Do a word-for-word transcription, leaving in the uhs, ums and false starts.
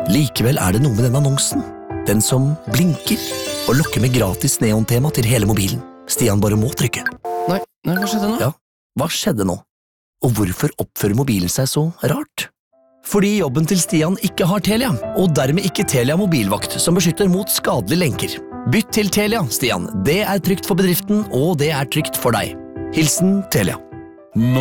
Likevel er det noe med den annonsen. Den som blinker og lokker med gratis neontema til hele mobilen. Stian bare må trykke. Nei, nei, hva skjedde nå? Ja, hva skjedde nå? Og hvorfor oppfører mobilen seg så rart? Fordi jobben til Stian ikke har Telia, og dermed ikke Telia mobilvakt som beskytter mot skadelige lenker. Bytt til Telia, Stian. Det er trygt for bedriften, og det er trygt for deg. Hilsen Telia.